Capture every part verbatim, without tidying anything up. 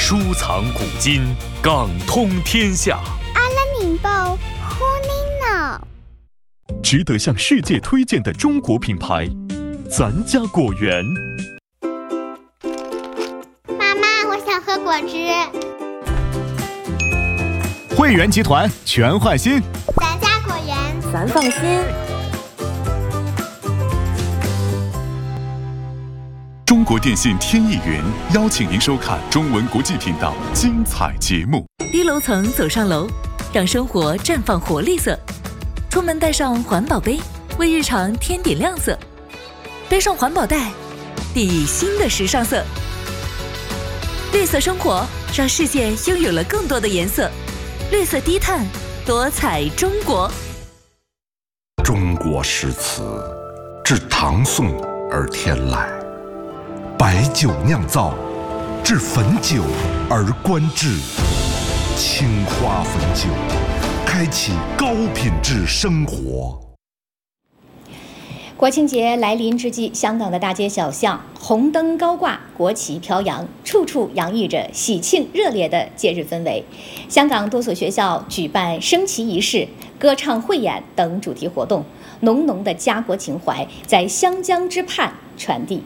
书藏古今，港通天下。 阿拉宁报呼您呢。 值得向世界推荐的中国品牌，咱家果园。 妈妈，我想喝果汁。 汇源集团全换新， 咱家果园， 咱放心。 中国电信天翼云邀请您收看中文国际频道精彩节目。 低楼层走上楼，让生活绽放活力色。出门带上环保杯，为日常添点亮色。背上环保袋，递以新的时尚色。绿色生活让世界拥有了更多的颜色。绿色低碳，多彩中国。 中国诗词自唐宋而天来，白酒酿造，至汾酒而观之。青花汾酒，开启高品质生活。 国庆节来临之际，香港的大街小巷红灯高挂，国旗飘扬，处处洋溢着喜庆热烈的节日氛围。香港多所学校举办升旗仪式、歌唱汇演等主题活动，浓浓的家国情怀在湘江之畔传递。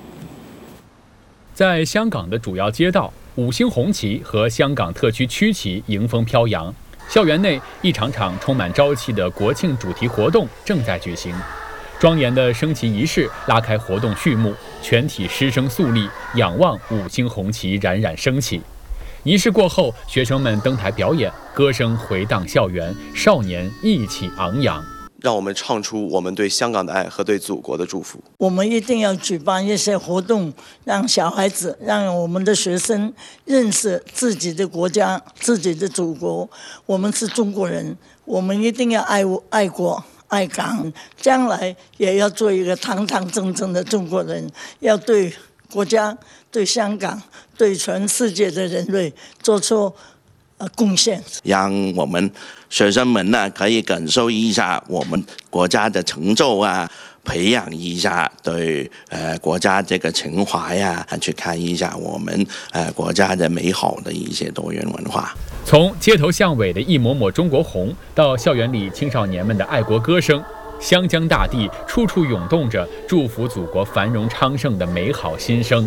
在香港的主要街道，五星红旗和香港特区区旗迎风飘扬，校园内一场场充满朝气的国庆主题活动正在举行。庄严的升旗仪式拉开活动序幕，全体师生肃立，仰望五星红旗冉冉升起。仪式过后，学生们登台表演，歌声回荡校园，少年意气昂扬。 让我们唱出我们对香港的爱和对祖国的祝福。 我们一定要举办一些活动，让小孩子、让我们的学生认识自己的国家、自己的祖国。我们是中国人，我们一定要爱爱国。爱港，将来也要做一个堂堂正正的中国人，要对国家、对香港、对全世界的人类做出呃贡献。 让我们学生们呢可以感受一下我们国家的成就啊，培养一下对呃国家这个情怀呀、啊，去看一下我们呃国家的美好的一些多元文化。 从街头巷尾的一抹抹中国红，到校园里青少年们的爱国歌声，湘江大地处处涌动着祝福祖国繁荣昌盛的美好心声。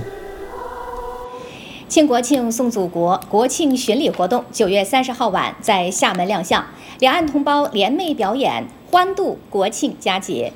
庆国庆送祖国国庆巡礼活动九月三十号晚在厦门亮相，两岸同胞联袂表演，欢度国庆佳节。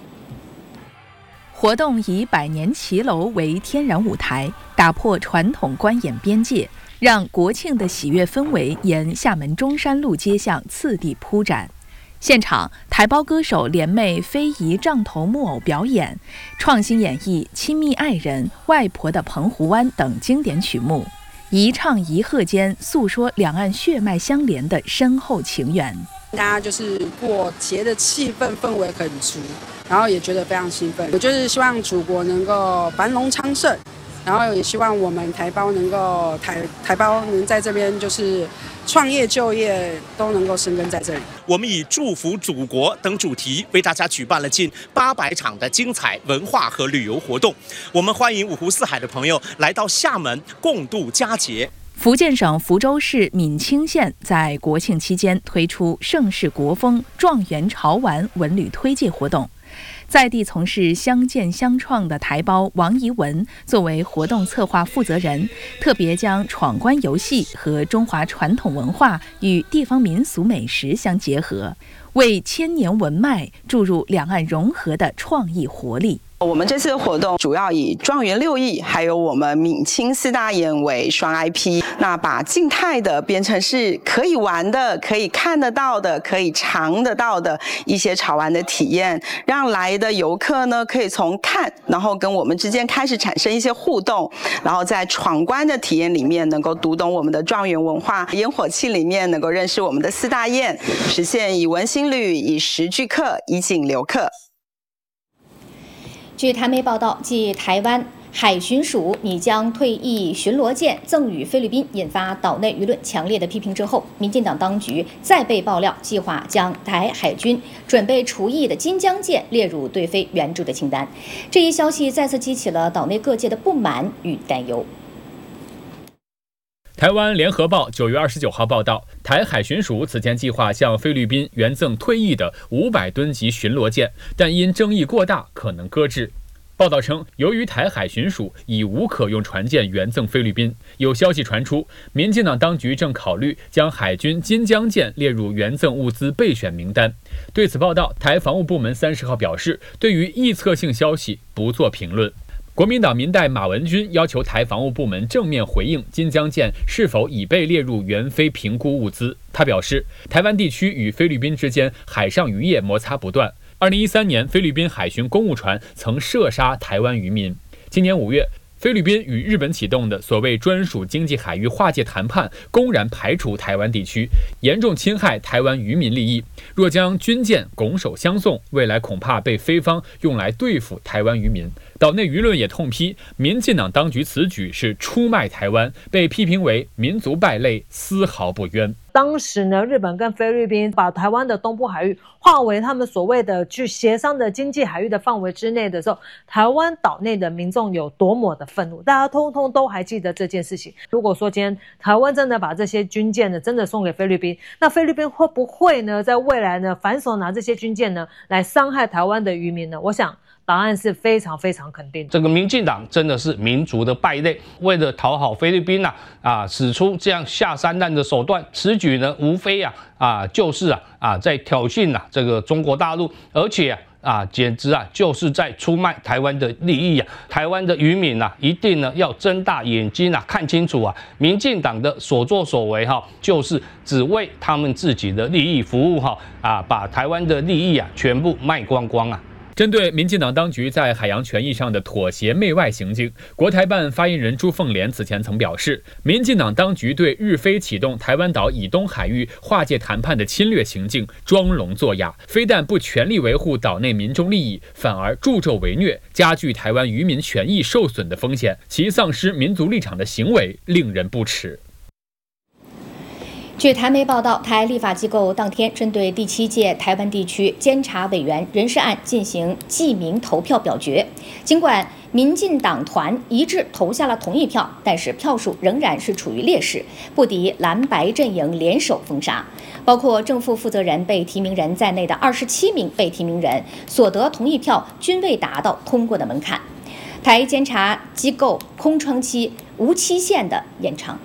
活动以百年骑楼为天然舞台，打破传统观演边界，让国庆的喜悦氛围沿厦门中山路街巷次第铺展。现场，台胞歌手联袂非遗杖头木偶表演，创新演绎《亲密爱人》《外婆的澎湖湾》等经典曲目，一唱一和间诉说两岸血脉相连的深厚情缘。 大家就是过节的气氛氛围很足，然后也觉得非常兴奋。我就是希望祖国能够繁荣昌盛，然后也希望我们台胞能够台台胞能在这边就是创业就业都能够生根在这里。 我们以祝福祖国等主题为大家举办了近八百场的精彩文化和旅游活动。我们欢迎五湖四海的朋友来到厦门共度佳节。 福建省福州市闽清县在国庆期间推出盛世国风状元潮玩文旅推介活动，在地从事乡建乡创的台胞王怡文作为活动策划负责人，特别将闯关游戏和中华传统文化与地方民俗美食相结合，为千年文脉注入两岸融合的创意活力。 我们这次的活动主要以状元六艺还有我们闽清四大演为双 I P， 那把静态的变成是可以玩的、可以看得到的、可以尝得到的一些潮玩的体验，让来的游客呢可以从看，然后跟我们之间开始产生一些互动，然后在闯关的体验里面能够读懂我们的状元文化，烟火气里面能够认识我们的四大雁，实现以文心旅、以食聚客、以景留客。 据台媒报道，继台湾海巡署拟将退役巡逻舰赠予菲律宾，引发岛内舆论强烈的批评之后，民进党当局再被爆料计划将台海军准备除役的金江舰列入对菲援助的清单。这一消息再次激起了岛内各界的不满与担忧。 台湾联合报九月二十九号报道，台海巡署此前计划向菲律宾援赠退役的五百吨级巡逻舰，但因争议过大，可能搁置。报道称，由于台海巡署已无可用船舰援赠菲律宾，有消息传出，民进党当局正考虑将海军金江舰列入援赠物资备选名单。对此报道，台防务部门三十号表示，对于臆测性消息不做评论。国民党民代马文君要求台防务部门正面回应金江舰是否已被列入援菲评估物资。他表示，台湾地区与菲律宾之间海上渔业摩擦不断。二零一三年，菲律宾海巡公务船曾射杀台湾渔民。今年五月，菲律宾与日本启动的所谓专属经济海域划界谈判，公然排除台湾地区，严重侵害台湾渔民利益。若将军舰拱手相送，未来恐怕被菲方用来对付台湾渔民。岛内舆论也痛批民进党当局此举是出卖台湾，被批评为民族败类，丝毫不冤。 当时呢，日本跟菲律宾把台湾的东部海域划为他们所谓的去协商的经济海域的范围之内的时候，台湾岛内的民众有多么的愤怒，大家通通都还记得这件事情。如果说今天台湾真的把这些军舰呢真的送给菲律宾，那菲律宾会不会呢在未来呢反手拿这些军舰呢来伤害台湾的渔民呢？我想答案是非常非常肯定的。 这个民进党真的是民族的败类，为了讨好菲律宾啊，啊，使出这样下三滥的手段，此举呢，无非啊啊就是啊啊在挑衅啊这个中国大陆，而且啊。啊，简直啊，就是在出卖台湾的利益啊！台湾的渔民啊，一定呢要睁大眼睛啊，看清楚啊！民进党的所作所为哈、啊，就是只为他们自己的利益服务哈啊，把台湾的利益啊全部卖光光啊！ 针对民进党当局在海洋权益上的妥协媚外行径，国台办发言人朱凤莲此前曾表示，民进党当局对日菲启动台湾岛以东海域划界谈判的侵略行径装聋作哑，非但不全力维护岛内民众利益，反而助纣为虐，加剧台湾渔民权益受损的风险，其丧失民族立场的行为令人不齿。 据台媒报道，台立法机构当天针对第七届台湾地区监察委员人事案进行记名投票表决。尽管民进党团一致投下了同意票，但是票数仍然是处于劣势，不敌蓝白阵营联手封杀。包括正副负责人、被提名人在内的二十七名被提名人所得同意票均未达到通过的门槛。台监察机构空窗期无期限的延长。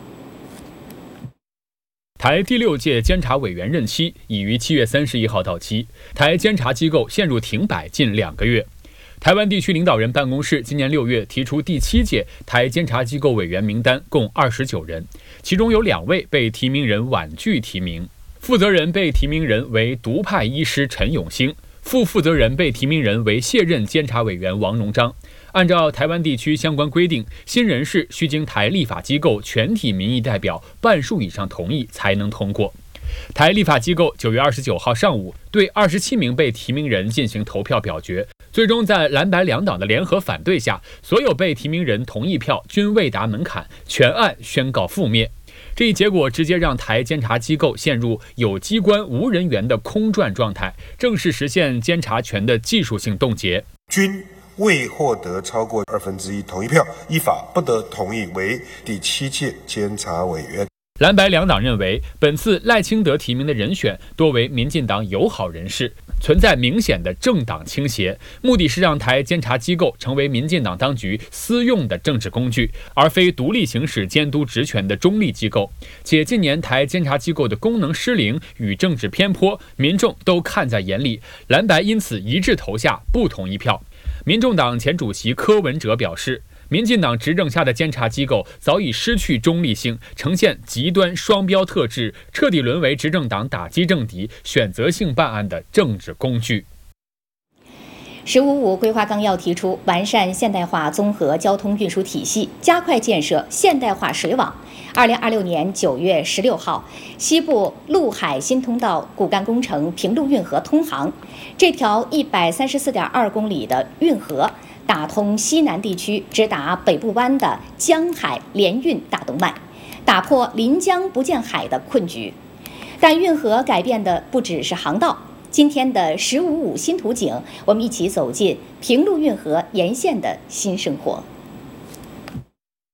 台第六届监察委员任期已于七月三十一号到期，台监察机构陷入停摆近两个月。台湾地区领导人办公室今年六月提出第七届台监察机构委员名单，共二十九人，其中有两位被提名人婉拒提名。负责人被提名人为独派医师陈永兴，副负责人被提名人为卸任监察委员王荣章。按照台湾地区相关规定，新人事需经台立法机构全体民意代表半数以上同意才能通过。台立法机构九月二十九号上午对二十七名被提名人进行投票表决，最终在蓝白两党的联合反对下，所有被提名人同意票均未达门槛，全案宣告覆灭。这一结果直接让台监察机构陷入有机关无人员的空转状态，正式实现监察权的技术性冻结。 均未获得超过二分之一同意票，依法不得同意为第七届监察委员。 蓝白两党认为，本次赖清德提名的人选多为民进党友好人士，存在明显的政党倾斜，目的是让台监察机构成为民进党当局私用的政治工具，而非独立行使监督职权的中立机构。且近年台监察机构的功能失灵与政治偏颇，民众都看在眼里，蓝白因此一致投下不同意票。民众党前主席柯文哲表示，民进党执政下的监察机构早已失去中立性，呈现极端双标特质，彻底沦为执政党打击政敌、选择性办案的政治工具。 十五五规划纲要提出完善现代化综合交通运输体系，加快建设现代化水网。二零二六年九月十六号，西部陆海新通道骨干工程平陆运河通航，这条一百三十四点二公里的运河打通西南地区直达北部湾的江海联运大动脉，打破临江不见海的困局。但运河改变的不只是航道。今天的十五五新图景，我们一起走进平陆运河沿线的新生活。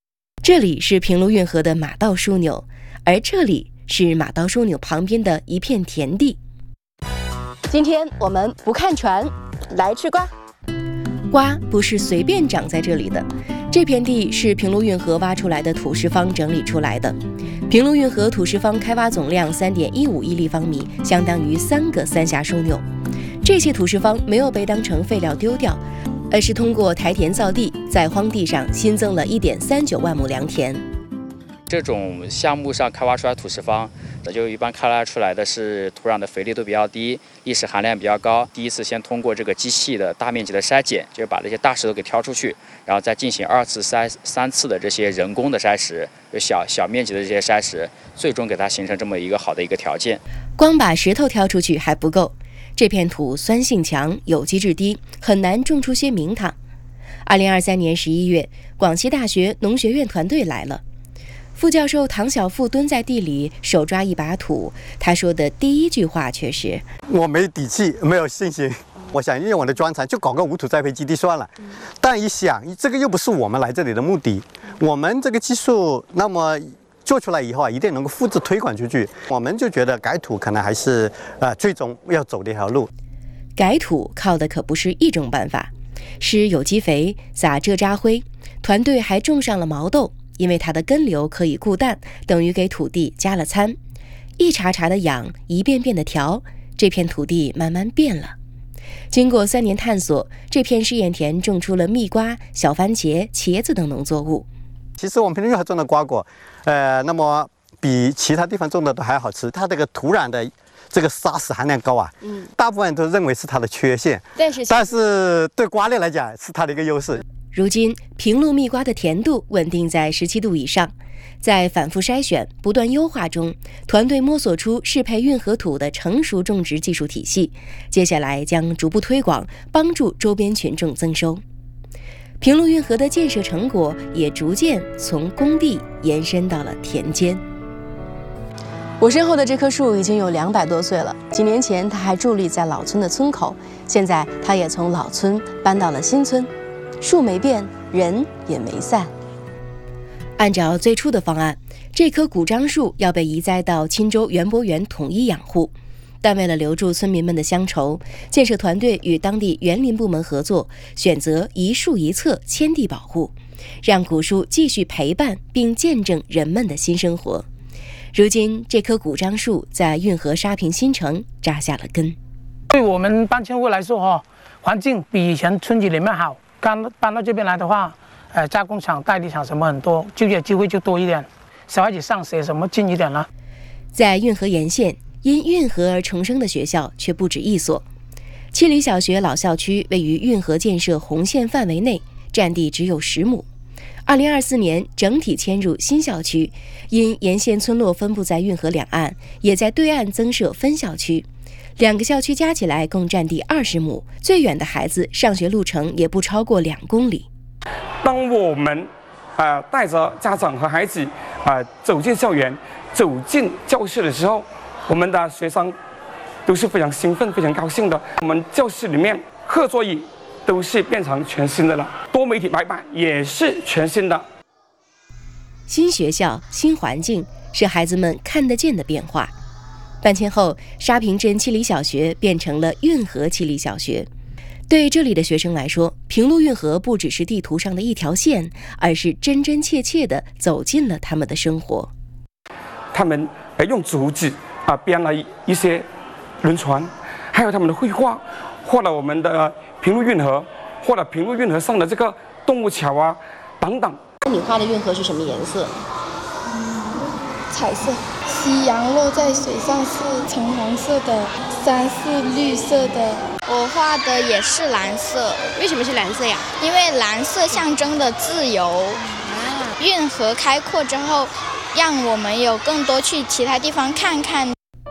这里是平卢运河的马道枢纽，而这里是马道枢纽旁边的一片田地。 今天我们不看船，来吃瓜。 瓜不是随便长在这里的，这片地是平卢运河挖出来的土石方整理出来的。平卢运河土石方开挖总量 三点一五亿立方米，相当于三个三峡枢纽。这些土石方没有被当成废料丢掉，而是通过台田造地，在荒地上新增了 一点三九万亩良田。 这种项目上开挖出来土石方，就一般开挖出来的是土壤的肥力度比较低，砾石含量比较高。第一次先通过这个机器的大面积的筛检，就是把这些大石头给挑出去，然后再进行二次、三三次的这些人工的筛石，就小小面积的这些筛石，最终给它形成这么一个好的一个条件。 光把石头挑出去还不够，这片土酸性强，有机质低，很难种出些名堂。二零二三年十一月，广西大学农学院团队来了。副教授唐晓富蹲在地里，手抓一把土。他说的第一句话却是：“ 我没底气，没有信心。我想用我的专长，就搞个无土栽培基地算了。但一想，这个又不是我们来这里的目的。我们这个技术，那么做出来以后啊，一定能够复制推广出去。我们就觉得改土可能还是呃最终要走的一条路。 改土靠的可不是一种办法，施有机肥，撒蔗渣灰。团队还种上了毛豆。”因为它的根瘤可以固氮，等于给土地加了参。一茬茬的养，一遍遍的调，这片土地慢慢变了。经过三年探索，这片试验田种出了蜜瓜、小番茄、茄子等农作物。 其实我们平时还种的瓜果，呃，那么比其他地方种的都还好吃。它这个土壤的这个砂石含量高啊，嗯，大部分都认为是它的缺陷，但是但是对瓜类来讲是它的一个优势。 如今，平路蜜瓜的甜度稳定在十七度以上，在反复筛选、不断优化中，团队摸索出适配运河土的成熟种植技术体系。接下来将逐步推广，帮助周边群众增收。平路运河的建设成果也逐渐从工地延伸到了田间。 我身后的这棵树已经有两百多岁了，几年前它还伫立在老村的村口，现在它也从老村搬到了新村。树没变，人也没散。 按照最初的方案，这棵古樟树要被移栽到钦州园博园统一养护，但为了留住村民们的乡愁，建设团队与当地园林部门合作，选择一树一册迁地保护，让古树继续陪伴并见证人们的新生活。如今，这棵古樟树在运河沙坪新城扎下了根。 对我们搬迁户来说，哈，环境比以前村子里面好。刚搬到这边来的话，呃，加工厂、代理厂什么很多，就业机会就多一点，小孩子上学什么近一点了。 在运河沿线，因运河而重生的学校却不止一所。七里小学老校区位于运河建设红线范围内，占地只有十亩。二零二四年整体迁入新校区，因沿线村落分布在运河两岸，也在对岸增设分校区。两个校区加起来共占地二十亩，最远的孩子上学路程也不超过两公里。 当我们啊、呃、带着家长和孩子啊、呃、走进校园、走进教室的时候，我们的学生都是非常兴奋、非常高兴的。我们教室里面课桌椅都是变成全新的了，多媒体白板也是全新的。 新学校、新环境是孩子们看得见的变化。搬迁后，沙坪镇七里小学变成了运河七里小学。对这里的学生来说，平路运河不只是地图上的一条线，而是真真切切地走进了他们的生活。 他们用竹子啊编了一些轮船，还有他们的绘画，画了我们的平路运河，画了平路运河上的这个动物桥啊等等。 你画的运河是什么颜色？ 嗯，彩色。夕阳落在水上是橙黄色的，山是绿色的。 我画的也是蓝色。 为什么是蓝色呀？ 因为蓝色象征的自由。 啊， 运河开阔之后，让我们有更多去其他地方看看。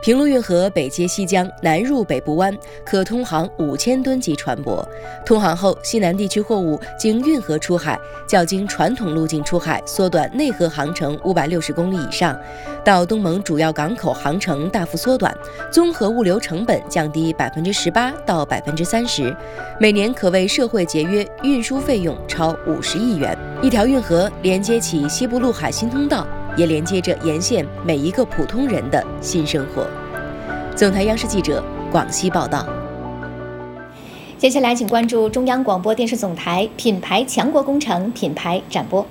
平陆运河北接西江，南入北部湾，可通航五千吨级船舶。通航后，西南地区货物经运河出海，较经传统路径出海缩短内河航程五百六十公里以上，到东盟主要港口航程大幅缩短，综合物流成本降低百分之十八到百分之三十，每年可为社会节约运输费用超五十亿元。一条运河连接起西部陆海新通道，也连接着沿线每一个普通人的新生活。总台央视记者广西报道。 接下来，请关注中央广播电视总台品牌强国工程品牌展播。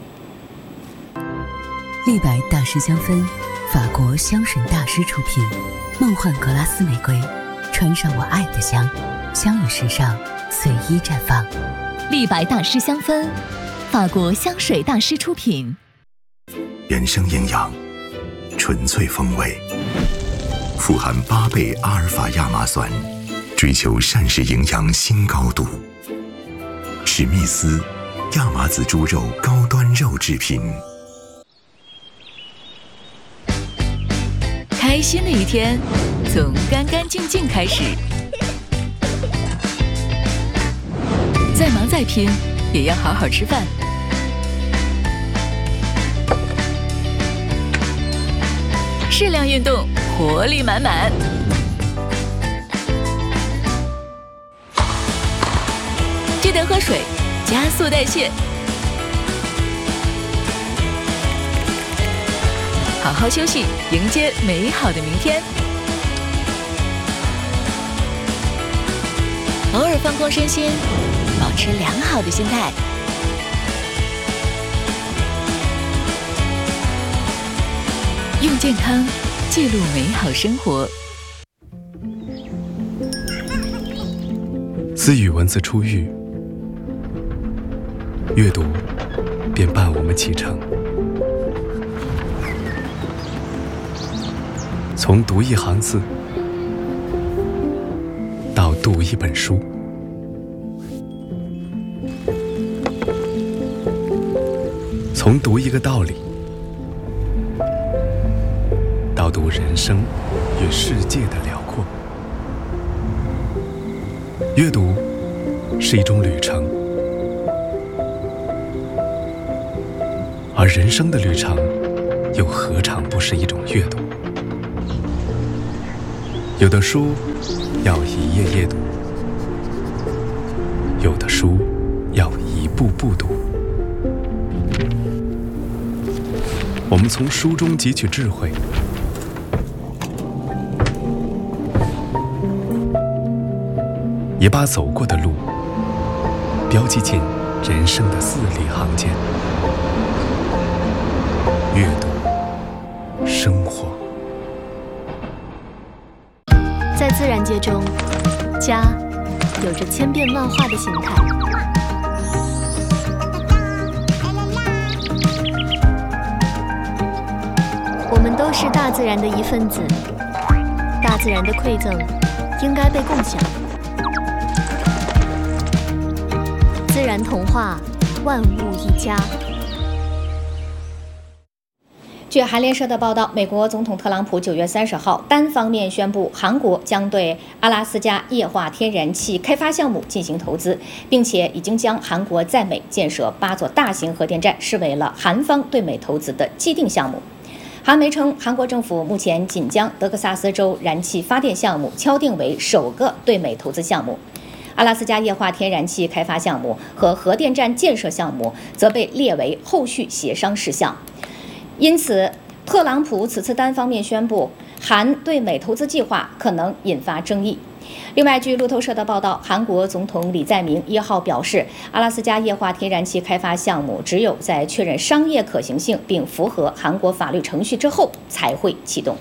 立白大师香氛，法国香水大师出品，梦幻格拉斯玫瑰，穿上我爱的香，香与时尚随意绽放。 立白大师香氛，法国香水大师出品。 原生营养，纯粹风味，富含八倍阿尔法亚麻酸，追求膳食营养新高度。史密斯亚麻籽猪肉高端肉制品。 开心的一天，从干干净净开始。再忙再拼，也要好好吃饭。适量运动，活力满满。记得喝水，加速代谢。好好休息，迎接美好的明天。偶尔放空身心，保持良好的心态。用健康记录美好生活。 自与文字初遇，阅读便伴我们启程。从读一行字到读一本书，从读一个道理到读人生与世界的辽阔。阅读是一种旅程，而人生的旅程又何尝不是一种阅读？有的书要一页页读，有的书要一步步读。我们从书中汲取智慧，也把走过的路标记进人生的字里行间。阅读，生活。 在自然界中，家有着千变万化的形态。我们都是大自然的一份子，大自然的馈赠应该被共享。自然童话，万物一家。 据韩联社的报道，美国总统特朗普九月三十号单方面宣布，韩国将对阿拉斯加液化天然气开发项目进行投资，并且已经将韩国在美建设八座大型核电站视为了韩方对美投资的既定项目。韩媒称，韩国政府目前仅将德克萨斯州燃气发电项目敲定为首个对美投资项目，阿拉斯加液化天然气开发项目和核电站建设项目则被列为后续协商事项。因此，特朗普此次单方面宣布韩对美投资计划可能引发争议。另外，据路透社的报道，韩国总统李在明一号表示，阿拉斯加液化天然气开发项目只有在确认商业可行性并符合韩国法律程序之后才会启动。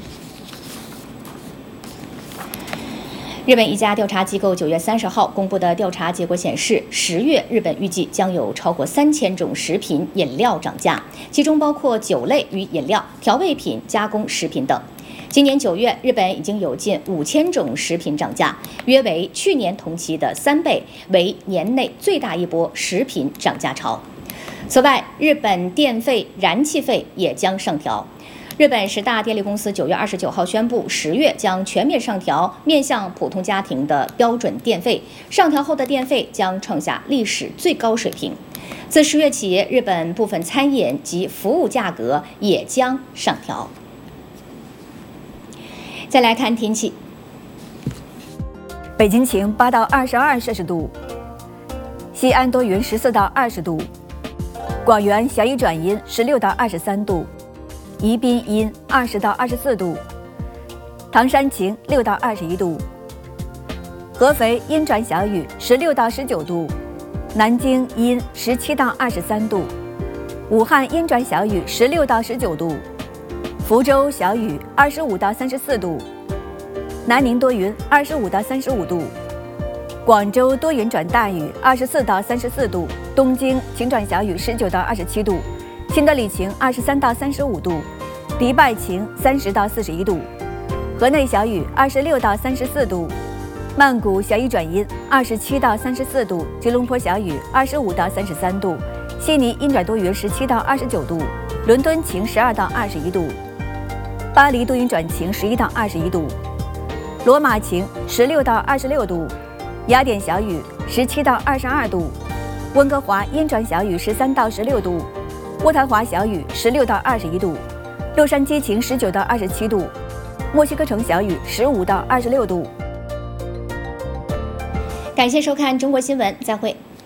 日本一家调查机构九月三十号公布的调查结果显示，十月日本预计将有超过三千种食品饮料涨价，其中包括酒类与饮料、调味品、加工食品等。今年九月，日本已经有近五千种食品涨价，约为去年同期的三倍，为年内最大一波食品涨价潮。此外，日本电费、燃气费也将上调。 日本十大电力公司九月二十九号宣布，十月将全面上调面向普通家庭的标准电费，上调后的电费将创下历史最高水平。自十月起，日本部分餐饮及服务价格也将上调。再来看天气， 北京晴八到二十二摄氏度，西安多云十四到二十度，广元小雨转阴十六到二十三度，宜宾阴二十到二十四度，唐山晴六到二十一度，合肥阴转小雨十六到十九度，南京阴十七到二十三度，武汉阴转小雨十六到十九度，福州小雨二十五到三十四度，南宁多云二十五到三十五度，广州多云转大雨二十四到三十四度，东京晴转小雨十九到二十七度，新德里晴二十三到三十五度，迪拜晴三十到四十一度，河内小雨二十六到三十四度，曼谷小雨转阴二十七到三十四度，吉隆坡小雨二十五到三十三度，悉尼阴转多云十七到二十九度，伦敦晴十二到二十一度，巴黎多云转晴十一到二十一度，罗马晴十六到二十六度，雅典小雨十七到二十二度，温哥华阴转小雨十三到十六度，渥太华小雨十六到二十一度，洛杉矶晴十九到二十七度，墨西哥城小雨十五到二十六度。 感谢收看中国新闻，再会。